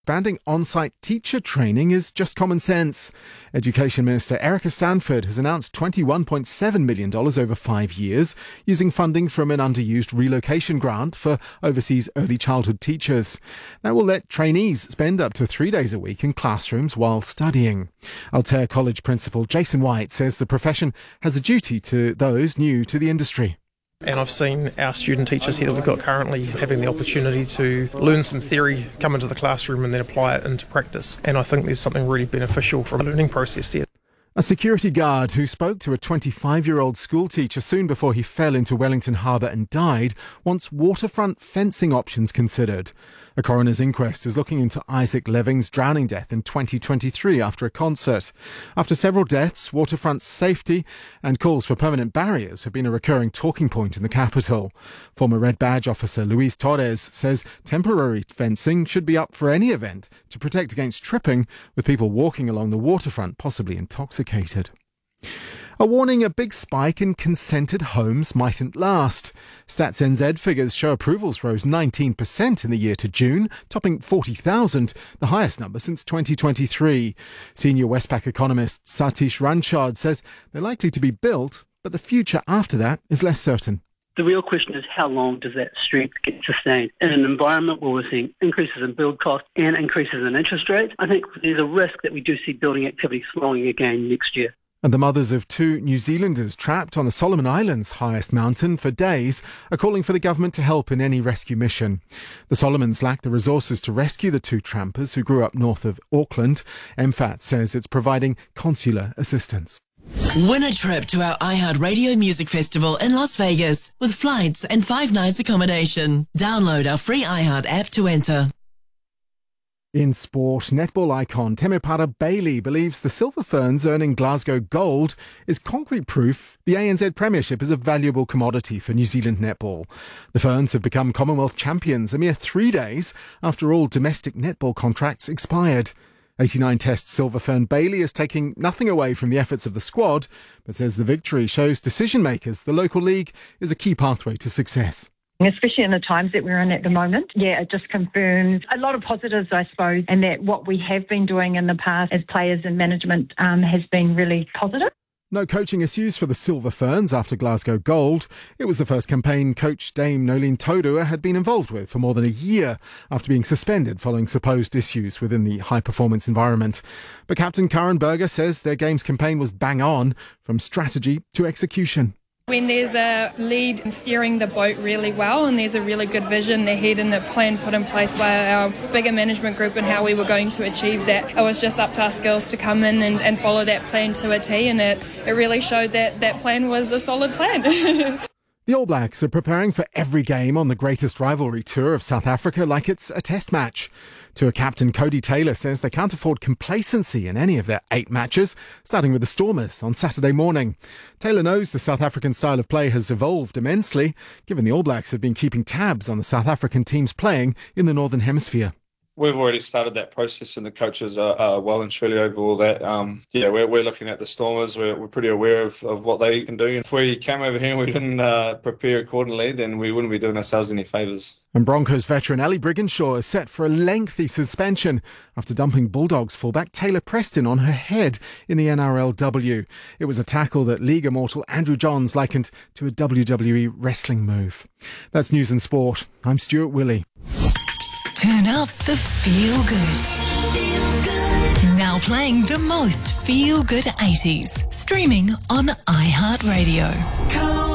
Expanding on-site teacher training is just common sense. Education Minister Erica Stanford has announced $21.7 million over 5 years, using funding from an underused relocation grant for overseas early childhood teachers. That will let trainees spend up to 3 days a week in classrooms while studying. Altair College Principal Jason White says the profession has a duty to those new to the industry. And I've seen our student teachers here that we've got currently having the opportunity to learn some theory, come into the classroom and then apply it into practice. And I think there's something really beneficial from a learning process there. A security guard who spoke to a 25-year-old school teacher soon before he fell into Wellington Harbour and died wants waterfront fencing options considered. A coroner's inquest is looking into Isaac Leving's drowning death in 2023 after a concert. After several deaths, waterfront safety and calls for permanent barriers have been a recurring talking point in the capital. Former Red Badge officer Luis Torres says temporary fencing should be up for any event to protect against tripping, with people walking along the waterfront possibly intoxicated. A warning a big spike in consented homes mightn't last. Stats NZ figures show approvals rose 19% in the year to June, topping 40,000, the highest number since 2023. Senior Westpac economist Satish Ranchard says they're likely to be built, but the future after that is less certain. The real question is, how long does that strength get sustained? In an environment where we're seeing increases in build costs and increases in interest rates, I think there's a risk that we do see building activity slowing again next year. And the mothers of 2 New Zealanders trapped on the Solomon Islands' highest mountain for days are calling for the government to help in any rescue mission. The Solomons lack the resources to rescue the 2 trampers who grew up north of Auckland. MFAT says it's providing consular assistance. Win a trip to our iHeartRadio Music Festival in Las Vegas with flights and 5 nights accommodation. Download our free iHeart app to enter. In sport, netball icon Temepara Bailey believes the Silver Ferns earning Glasgow gold is concrete proof the ANZ Premiership is a valuable commodity for New Zealand netball. The Ferns have become Commonwealth champions a mere 3 days after all domestic netball contracts expired. 89-test Silver Fern Bailey is taking nothing away from the efforts of the squad, but says the victory shows decision-makers the local league is a key pathway to success. Especially in the times that we're in at the moment. Yeah, it just confirms a lot of positives, I suppose, and that what we have been doing in the past as players and management has been really positive. No coaching issues for the Silver Ferns after Glasgow Gold. It was the first campaign coach Dame Nolene Taurua had been involved with for more than a year after being suspended following supposed issues within the high-performance environment. But Captain Karen Berger says their games campaign was bang on, from strategy to execution. When there's a lead steering the boat really well and there's a really good vision ahead and a plan put in place by our bigger management group and how we were going to achieve that, it was just up to our skills to come in and follow that plan to a T, and it really showed that that plan was a solid plan. The All Blacks are preparing for every game on the greatest rivalry tour of South Africa like it's a test match. Tour captain Cody Taylor says they can't afford complacency in any of their 8 matches, starting with the Stormers on Saturday morning. Taylor knows the South African style of play has evolved immensely, given the All Blacks have been keeping tabs on the South African teams playing in the Northern Hemisphere. We've already started that process, and the coaches are well and truly over all that. We're looking at the Stormers. We're pretty aware of what they can do. If we came over here and we didn't prepare accordingly, then we wouldn't be doing ourselves any favours. And Broncos veteran Ali Brigginshaw is set for a lengthy suspension after dumping Bulldogs fullback Taylor Preston on her head in the NRLW. It was a tackle that league immortal Andrew Johns likened to a WWE wrestling move. That's News and Sport. I'm Stuart Willey. Turn up the feel good. Now playing the most feel good 80s. Streaming on iHeartRadio.